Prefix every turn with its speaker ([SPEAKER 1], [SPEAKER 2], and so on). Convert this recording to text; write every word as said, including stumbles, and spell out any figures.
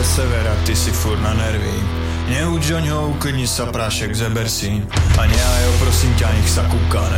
[SPEAKER 1] ze severa, ty si furt na nervy. Neuč do ňou, uklidni sa prášek, zeber si. A ne, jo, prosím ťa, nech sa kúka,